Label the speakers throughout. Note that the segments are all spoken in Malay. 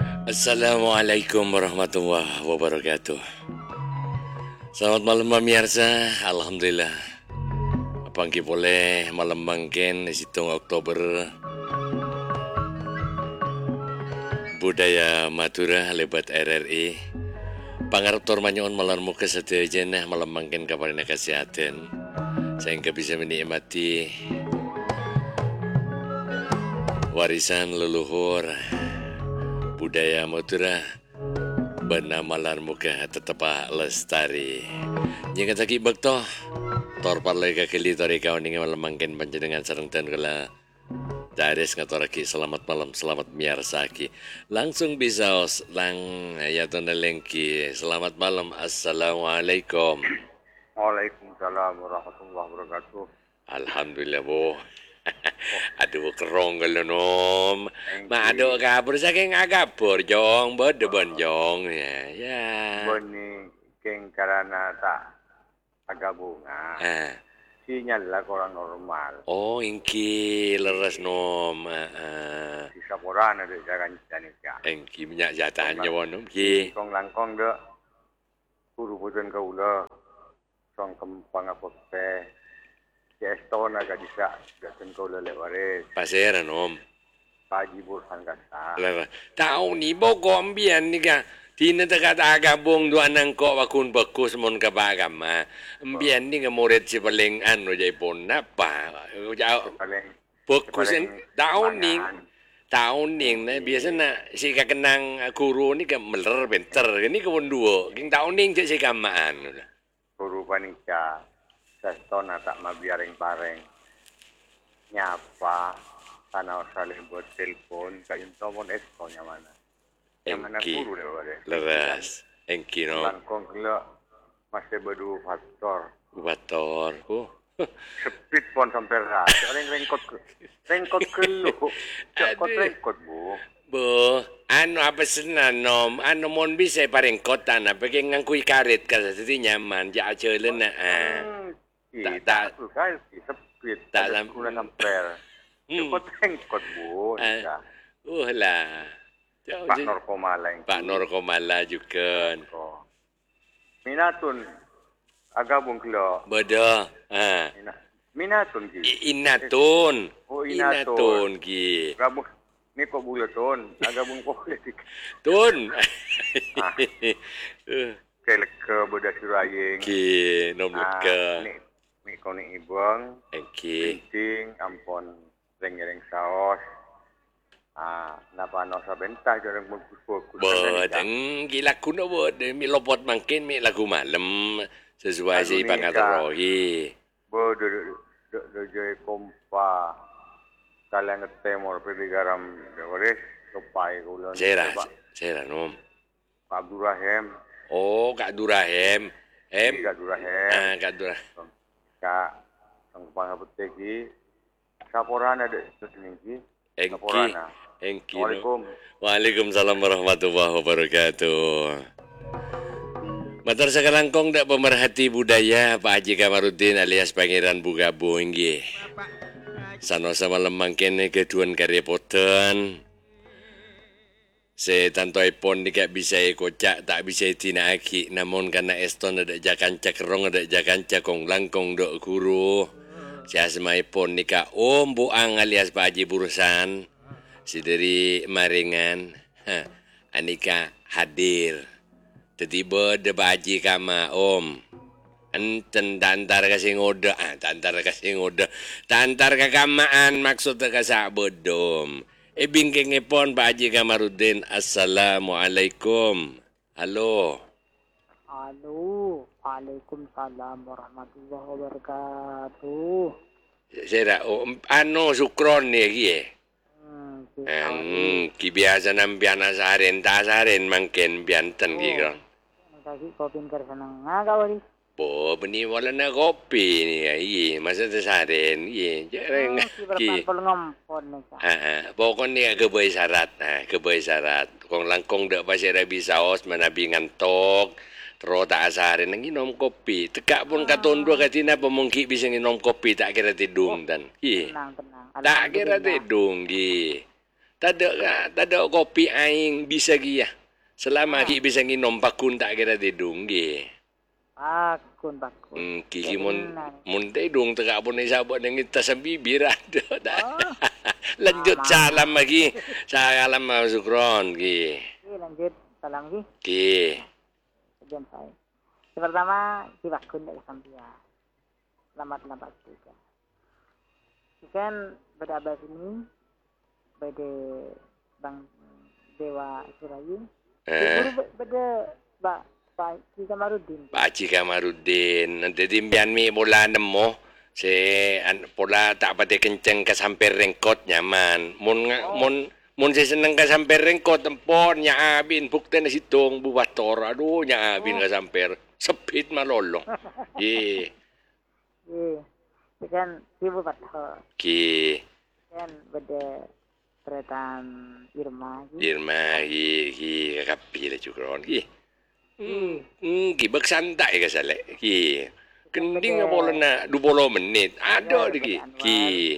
Speaker 1: Assalamualaikum warahmatullahi wabarakatuh. Selamat malam pemirsa. Alhamdulillah. Pangki boleh malam mangken situng Oktober budaya Madura lebat RRI. Pangarep tormanyon malam muka sedaya malam mangken kabarnya kesehatan sehingga bisa menikmati warisan leluhur budaya Madura bernama Larmuka tetap lestari. Jangan sakit bakto torpar lega keli tori kawan ingin malam mangken panjenengan sareng dan kala dares ngatoraki selamat malam selamat miarsaki langsung bisa lang ya lengki selamat malam assalamualaikum.
Speaker 2: Waalaikumsalam warahmatullahi wabarakatuh.
Speaker 1: Alhamdulillah bu. Aduh kerong kalau nom. Aduh kabur saking agapur jong bedeben jong ya.
Speaker 2: Boni keng karena tak agak bunga. Sinyal lah orang normal.
Speaker 1: Oh ingki leres nom.
Speaker 2: Sisa koran ada jangan janika.
Speaker 1: Ingki minyak jatahannya wonom ki.
Speaker 2: Kong langkong dek. Guru bojan kaula. Song kempang apa teh. Eston agak bisa gaten kau lelek waris.
Speaker 1: Pasir nom.
Speaker 2: Paji burhan kata.
Speaker 1: Tahu ni boko ambian ni ka. Tina takat agabong dua nangko wakun bakus mon kabagama. Ambian ni murid si paling anu jay pon napa. Bakusin tahun ning na biasa na si kakenang guru ni ka meler benter ni kawon duo. King tahun ning si kamaan.
Speaker 2: Guru panika. Sestona tak mabiaring pareng nyapa tanah saling buat telepon kayun tomon eskonya mana yang mana guru deh
Speaker 1: leras engki no
Speaker 2: langkong gila masih berdua faktor sepit pon sampai ras orang rengkot kelu cokot rengkot bu
Speaker 1: anu apa senan nom anu mon bisa pareng kota na bagian ngangkui karet ka seti nyaman ja aceuleun na
Speaker 2: tak sepit tak sampai cepet rengkot bu
Speaker 1: lah
Speaker 2: Pak
Speaker 1: Norkomala juga
Speaker 2: minatun agabung kilo
Speaker 1: beda
Speaker 2: minatun ki
Speaker 1: inatun ki
Speaker 2: rabuk ni kok buleton agabung politik
Speaker 1: tun
Speaker 2: kelek ke beda surayeng
Speaker 1: ki nomor ke
Speaker 2: ni koni ibang penting ampon reng-reng saos napa no sabentah jarang bagus-bagus
Speaker 1: bedeng gila kuno bode mi lopot mangkin mi lagu malam sesuai si pangaterohi
Speaker 2: bode joy kompa kalian ngetemor pergi garam dores kepai kulon
Speaker 1: Sera nom
Speaker 2: Pak Abdurrahim
Speaker 1: Kak Durahem
Speaker 2: Kak Durahem
Speaker 1: Kak Durahem
Speaker 2: Kak ang pangapotegi saporana de seningki
Speaker 1: engki Waalaikumsalam warahmatullahi wabarakatuh. Matur sakalangkong dak pemerhati budaya Pak Haji Kamarudin alias Pangeran Bugabo inggih. Sanosa malam mangkene keduan karepoten. Tantoipun nika bisa kocak tak bisa tinaki namun karena eston ada jakan cakrong ada jakan cakong langkong dok guru si asmaipun nika Om Buang alias Pak Haji Burusan si dari Maringan anika hadir tiba-tiba de Pak Haji kama Om enten tantar kasih ngoda tantar kakamaan maksud kasak bodom bingkingipun Pak Haji Kamarudin. Assalamualaikum. Halo.
Speaker 3: Waalaikumsalam warahmatullahi wabarakatuh.
Speaker 1: Saya sukron ni lagi ki biasa nampian asaren mangken bianten gitu.
Speaker 3: Kasi kopi pintar senang ngagawali.
Speaker 1: Beni wala na kopi ni masa tersaren jarang ki pokon ni kebay syarat kong langkong dak pasir bisa os manabi ngantok terus tak asarin nang inom kopi tekak pun katondo katina pemungki bisa nginom kopi tak kira tidung dan
Speaker 3: tenang
Speaker 1: tak kira tidung Tak ada kopi aing bisa gi ya. Selama ki bisa nginom pakun tak kira tidung gi.
Speaker 3: Bakun.
Speaker 1: Kiki mun tidung tegak pun isabot dengan tas bibir ada.
Speaker 3: Oh.
Speaker 1: Lanjut salam lagi. Salam Sukron ki.
Speaker 3: Lanjut salam lagi.
Speaker 1: Ki.
Speaker 3: Sekian saya. Pertama, si bakun dari Sambia. Selamat juga. Ikan berabad ini pada Bang Dewa Surayu. Guru pada Pak Kamarudin.
Speaker 1: Pak Kamarudin. Nanti timpian mi bola nemo. Pola tak pati kenceng ke sampai rengkot nyaman. Mun saya seneng ke sampai rengkot tempon nya abin bukti na sitong bubator. Aduh nya abin ke sampai sepit malolo. Ye.
Speaker 3: Kan si bubator.
Speaker 1: Ki.
Speaker 3: Kan pada peretan Irma.
Speaker 1: Ki kakapi lah cukron ki. Ki bersantai ke sale ki. Kending nga bola na 20 menit. Ada lagi. Ki.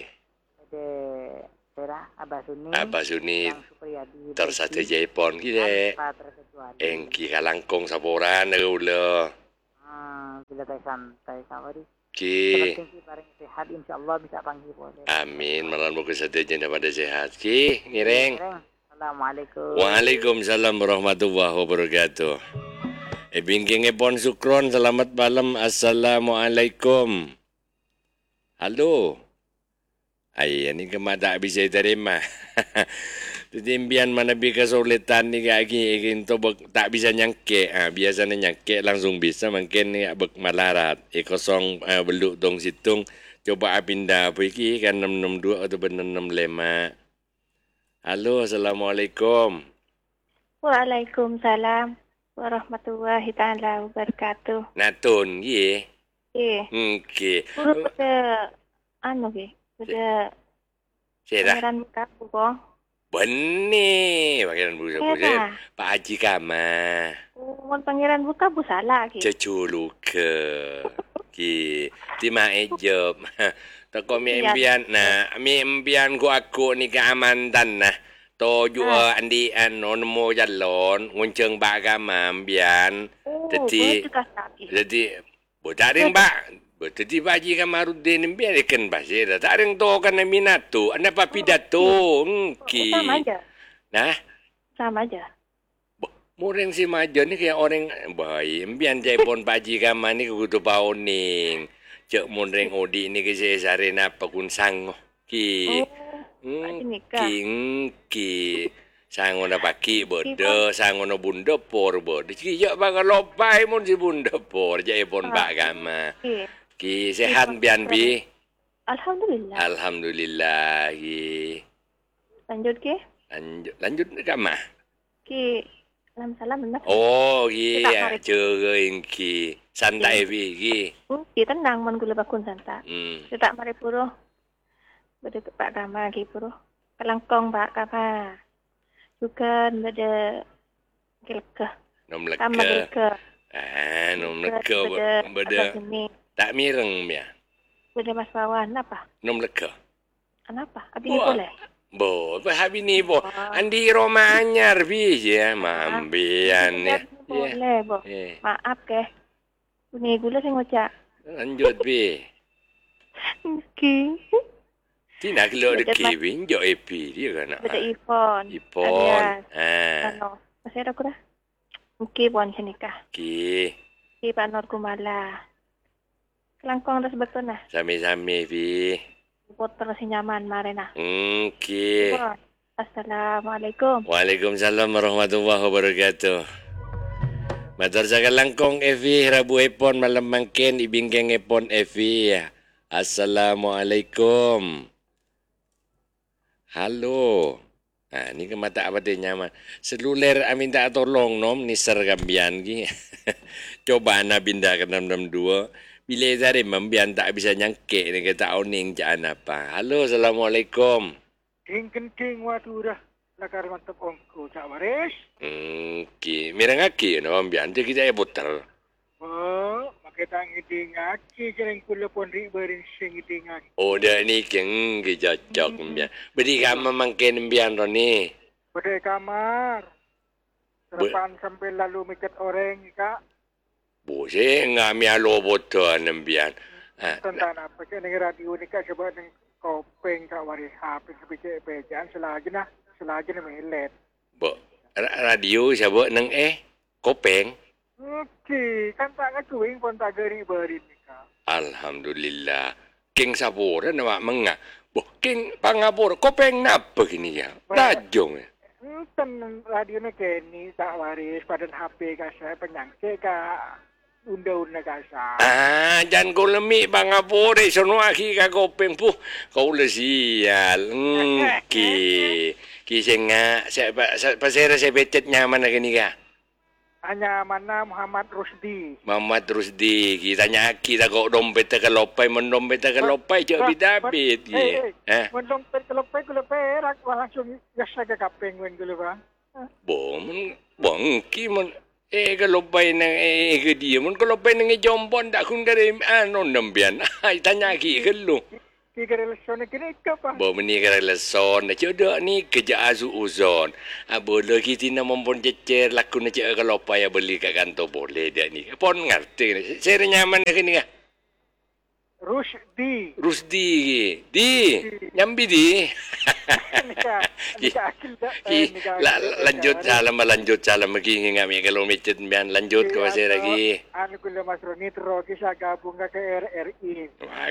Speaker 3: Ada
Speaker 1: Abah Suni. Tersate Jaipon ki de. Engki kalangkong saboran na ulo.
Speaker 3: Bila tayo santai sawari.
Speaker 1: Ki.
Speaker 3: Paling sehat insyaallah bisa panggil boleh.
Speaker 1: Amin. Malam mo kesadaran na pada sehat. Ki. Ngireng.
Speaker 3: Assalamualaikum.
Speaker 1: Waalaikumsalam warahmatullahi wabarakatuh. Bingking Epon Sukron, selamat malam. Assalamualaikum. Halo. Ay, ini kemada bisa terima. Titimpian mana bi kesulitan ni kaki itu tak bisa nyangke. Biasanya nyangke langsung bisa, mungkin ni malarat. Kosong beluk dong situng. Coba pindah pergi kan 662 atau 665. Halo, assalamualaikum.
Speaker 4: Waalaikumsalam warahmatullahi taala wabarakatuh.
Speaker 1: Natun ye. Okey.
Speaker 4: Puro pada pada pangeran muka ko.
Speaker 1: Benih, pangeran busa-busa. Pak Haji Kama.
Speaker 4: Mun pangeran buka busala ki.
Speaker 1: Ceculu ke. Ki, tima ejob. Toko mi embian ko aku ni keamantan nah. Toju andi nonmo jalon ngunceng bagama ambian. Jadi bodaring ba. Jadi baji Kamarudin imbian ikan basir. Taring to kan minatu. Anda pa pidato. Ki.
Speaker 4: Sama aja.
Speaker 1: Nah.
Speaker 4: Sama aja.
Speaker 1: Mureng si majo ni kaya orang bayi. Imbian jaipon baji kama ni kukutu pauning. Cek mureng odi ni kasi sarena pakunsang. Ki. Ki sango na paki bodo sango na bunda por bodo kijak bang lopai mun si bunda por jai pon bagama ki sehat bian bi alhamdulillah ki lanjut kama
Speaker 4: ki salam benar
Speaker 1: ki ceugeung ki santai bi ki
Speaker 4: tenang mun kula bakun santai tak mari puro bade Pak Rama ki puro kalangkong Pak Kapa juga bade keleka
Speaker 1: nom leka nom leka bade tak mireng ya
Speaker 4: bade Mas Wawan apa
Speaker 1: nom leka
Speaker 4: apa abi ni boleh
Speaker 1: habi ni bo andi Roma anyar bi ya mambian ya
Speaker 4: boleh maaf ke ini gula sing ngocak
Speaker 1: lanjut bi
Speaker 4: ki
Speaker 1: Tina kalau ada Kevin, jauh Epi dia kan.
Speaker 4: Beda Ipon. Masih ada aku dah. Mungkin buan senikah. Ki Pak Nur Kumala. Kelangkong dah sebetul nah.
Speaker 1: Sami-sami Pi.
Speaker 4: Botol si nyaman marena.
Speaker 1: Ki.
Speaker 4: Assalamualaikum.
Speaker 1: Waalaikumsalam warahmatullahi wabarakatuh. Matur sa Kelangkong Evi Rabu Epon malam mangken ibingkeng Epon Evi. Assalamualaikum. Halo. Ni ke mata apa dia nyaman. Seluler amin tak tolong nom ni sergambian ki. Coba ana pindah ke 662. Bila dari membian tak bisa nyangke ni kata oning jaan apa. Halo, assalamualaikum.
Speaker 5: King waktu dah lakar mantap ongko cak waris.
Speaker 1: Ki mirang aki no membian dia kita putar.
Speaker 5: Makai tak ngidingak. Kira kula pun riberin sing ngidingak.
Speaker 1: Oh, dah ni keng ke cocok mbian. Beri kamu mangken mbian Roni.
Speaker 5: Pada kamar. Depan sampai lalu mikat orang Kak.
Speaker 1: Boleh ngami alo botan mbian.
Speaker 5: Tentang apa ke dengan radio ni Kak sebab dengan kopeng Kak waris HP sebijak pejaan selagi ni melet.
Speaker 1: Bo, radio siapa nang kopeng.
Speaker 5: Okey, kan tak ngacuing pun tak geri-berin ni Kak.
Speaker 1: Alhamdulillah. King sabora nama menga. Bo, king pangabor kopeng napa gini ya? Lajong.
Speaker 5: Kan radio ni kini tak waris pada HP Kak saya penyangke Kak. Unda-unda Kak saya.
Speaker 1: Jangan kau lemik pangabor sono aki ka kopeng pu. Kau le sial. Ki senga pasera saya becet nyaman gini ka.
Speaker 5: Hanya mana Muhammad Rusdi.
Speaker 1: Muhammad Rusdi, kita nyaki tak kau dompet tak kelopai, mendompet tak kelopai, cak bidabit.
Speaker 5: Mendompet kelopai perak langsung biasa ke kapeng wen dulu bang.
Speaker 1: Bang, kiman kelopai nang ke dia, mun kelopai nang jombon tak kun kare nembian. Ai tanya ki kelu.
Speaker 5: Ki relation kini apa?
Speaker 1: Meni relation, jodoh ni kerja azu uzon. Boleh kita nak mampun cecer laku nak cek kelopai beli kat kantor boleh dia ni. Pon ngerti ni. Saya nyaman ke ni ka? Rusdi. Di. Nyambi di. Lanjut salam lagi ngami kalau mecet bian lanjut ke pasir lagi.
Speaker 5: Anu kula Mas Roni terus kisah gabung ke RRI.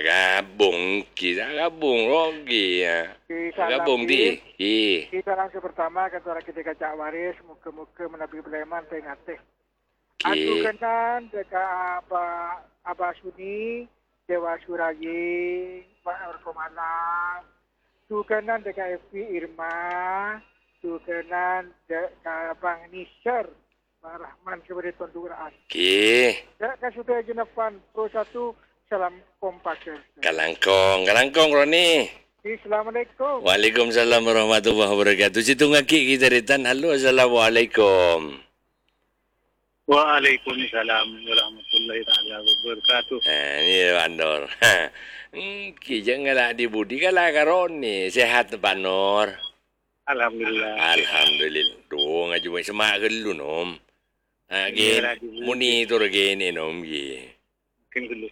Speaker 1: Gabung lagi ya. Gabung di.
Speaker 5: Kita langsung pertama kata kita Cak Waris muka-muka menabi Bleman pengatih. Aku kenal dekat Abah Suni Dewa Surayi, Pak Orkomalang, tukenan dekat FP Irma, tukenan dekat Bang Nisar, Pak Rahman sebagai Tuan Duraan.
Speaker 1: Okey.
Speaker 5: Dekat sudah Jenepan Pro 1, salam kompak.
Speaker 1: Kalangkong Roni.
Speaker 5: Assalamualaikum.
Speaker 1: Waalaikumsalam warahmatullahi wabarakatuh. Situ ngaki kita retan. Halo, assalamualaikum.
Speaker 6: Waalaikumsalam warahmatullahi wabarakatuh.
Speaker 1: Ni Pandor. Ki janganlah dibudi kalah karoni. Sehat Pak Nur.
Speaker 6: Alhamdulillah.
Speaker 1: Tu ngaju mai semak gelu nom. Muni tu gini nom gi.
Speaker 6: Ken gelu.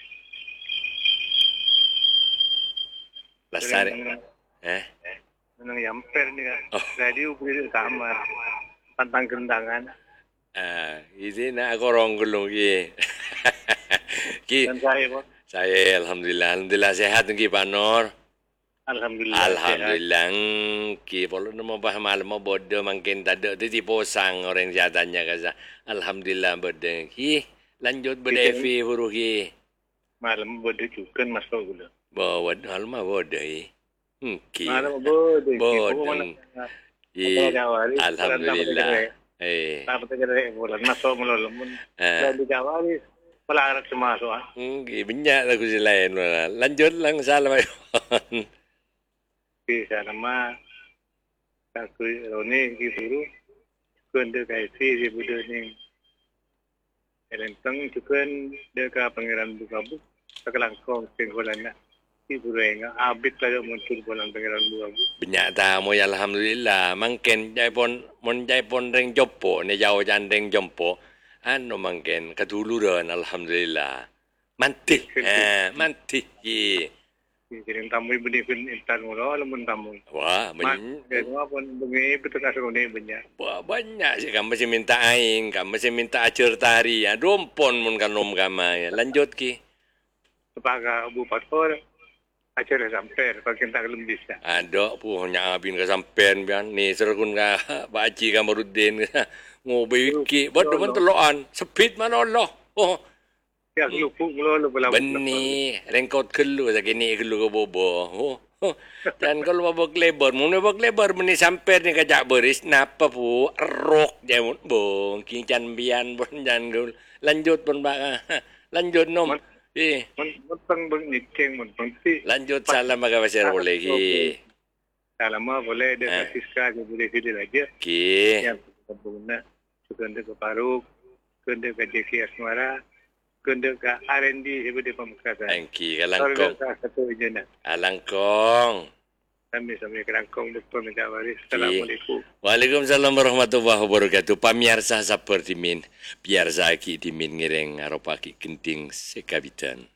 Speaker 1: Lasar.
Speaker 6: Menang yamper ni kan. Radio beri kamar. Pantang kendangan.
Speaker 1: Ini nak korong gulung ki.
Speaker 6: Dan saya Pak.
Speaker 1: Saya alhamdulillah sehat ki Pak Nur. Alhamdulillah. Ki polo nama bah malam mau bodoh mungkin tak ada tu posang orang jatannya kasa. Alhamdulillah bodoh ki. Lanjut berdevi huru ki.
Speaker 6: Malam bodoh juga masuk gula.
Speaker 1: Bawa malam bodoh ki.
Speaker 6: Malam bodoh.
Speaker 1: Bodoh. Alhamdulillah.
Speaker 6: Tapi terjadi bulan masuk melalui dan di Jawaris pelarang semua soal.
Speaker 1: Banyak lagu selain lanjut lang salam.
Speaker 6: Bisa nama aku Roni gitu. Kunder kaisi di budo ni. Elentang juga dekat pangeran Bukabu. Sekelangkong singgolan Ibu Renga, abit lagi muncul bulan pangeran Bukabu.
Speaker 1: Banyak tamu ya alhamdulillah. Mungkin jaipon reng jopo ni jauh jan reng jompo. Anu mungkin ketuluran alhamdulillah. Mantih. Mantih.
Speaker 6: Kirim tamu ibu ni pun intan mula lemun tamu.
Speaker 1: Wah, banyak.
Speaker 6: Semua pun bengi petugas Roni banyak.
Speaker 1: Wah, banyak sih kamu masih minta aing, kamu masih minta acer tari ya. Dompon mun kanom kama ya. Lanjut ki.
Speaker 6: Sebagai Bupati acara sampai kalau kita belum bisa.
Speaker 1: Ada punya abin ke sampean bian ni sergun ka Pak Haji Kamarudin ngopi ki bodoh men teloan sepit mana Allah. Oh.
Speaker 6: Ya lupa mula.
Speaker 1: Beni rengkot kelu sakini kelu ke bobo. Oh. Dan kalau babak lebar, mun babak lebar meni sampean ni kajak beris napa pu rok jamun bong kincan bian bon jan lanjut pun bak. Lanjut nom.
Speaker 6: Mentang bengiceng mentang
Speaker 1: lanjut salam bagi pasir boleh ki.
Speaker 6: Salam boleh dekat Siska boleh video aja.
Speaker 1: Ki.
Speaker 6: Yang sempurna. Sukan dekat Paruk, sukan dekat JK Asmara, kena ke R&D daripada pemekasan.
Speaker 1: Angki kalangkong.
Speaker 6: Satu je nak.
Speaker 1: Alangkong.
Speaker 6: Sambil kelangkong depan Cak Waris. Assalamualaikum.
Speaker 1: Waalaikumsalam warahmatullahi wabarakatuh. Pamirsa seperti min. Biar zaki di min ngereng aropaki kenting sekabitan.